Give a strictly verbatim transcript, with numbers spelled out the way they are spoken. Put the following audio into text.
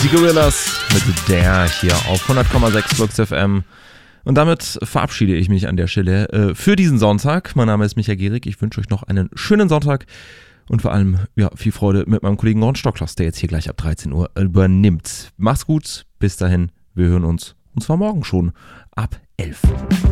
Die Gorillas mit der hier auf hundert Komma sechs Flux F M. Und damit verabschiede ich mich an der Stelle äh, für diesen Sonntag. Mein Name ist Michael Gehrig. Ich wünsche euch noch einen schönen Sonntag und vor allem ja, viel Freude mit meinem Kollegen Ron Stocklos, der jetzt hier gleich ab dreizehn Uhr übernimmt. Macht's gut, bis dahin, wir hören uns und zwar morgen schon ab elf.